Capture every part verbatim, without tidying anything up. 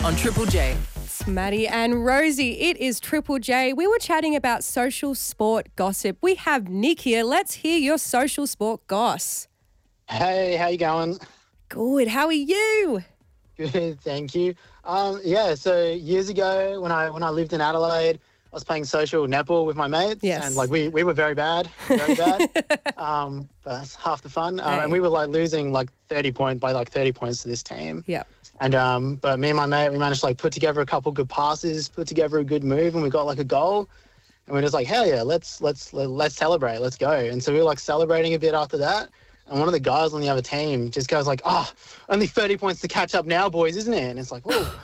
on Triple J. It's Maddie and Rosie. It is Triple J. We were chatting about social sport gossip. We have Nick here. Let's hear your social sport goss. Hey, how you going? Good. How are you? Good, thank you. Um, yeah, so years ago when I when I lived in Adelaide, I was playing social netball with my mates. Yes. And like we, we were very bad, very bad. um, but that's half the fun. Um, Hey. And we were like losing like thirty points by like thirty points to this team. Yeah. And um, but me and my mate, we managed to like put together a couple good passes, put together a good move, and we got like a goal. And we're just like, hell yeah, let's let's let, let's celebrate, let's go. And so we were like celebrating a bit after that. And one of the guys on the other team just goes like, oh, only thirty points to catch up now, boys, isn't it? And it's like, whoa.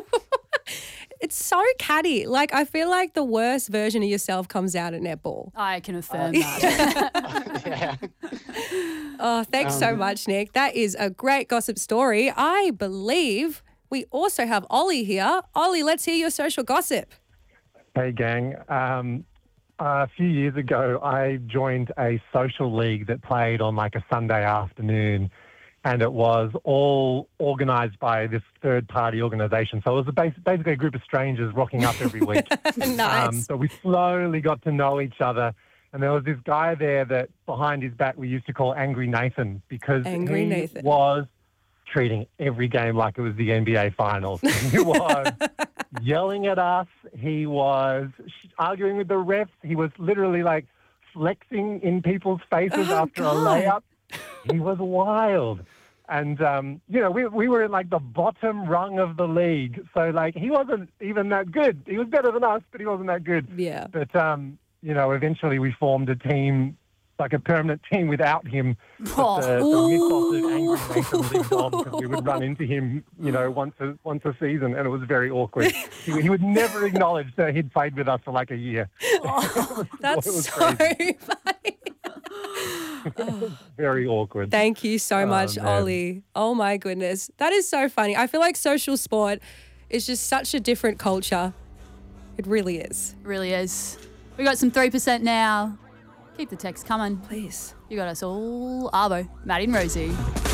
It's so catty. Like, I feel like the worst version of yourself comes out at netball. I can affirm that. Yeah. Oh, thanks so Um, much, Nick. That is a great gossip story. I believe we also have Ollie here. Ollie, let's hear your social gossip. Hey, gang. Um, a few years ago, I joined a social league that played on like a Sunday afternoon, and it was all organised by this third-party organisation. So it was a bas- basically a group of strangers rocking up every week. Nice. Um, so we slowly got to know each other. And there was this guy there that behind his back we used to call Angry Nathan because Angry he Nathan. was treating every game like it was the N B A Finals. He was yelling at us. He was sh- arguing with the refs. He was literally like flexing in people's faces Oh, after God. a layup. He was wild. And, um, you know, we we were in like the bottom rung of the league. So, like, he wasn't even that good. He was better than us, but he wasn't that good. Yeah. But, um, you know, eventually we formed a team, like a permanent team without him. But Oh. the, the mythos of Angry Nathan lived on because we would run into him, you know, once a, once a season, and it was very awkward. he, he would never acknowledge that he'd played with us for like a year. That's It was so crazy. funny. Very awkward. Thank you so Oh, much, man. Ollie. Oh, my goodness. That is so funny. I feel like social sport is just such a different culture. It really is. Really is. We got some three percent now. Keep the text coming. Please. You got us all. Arvo, Maddie and Rosie.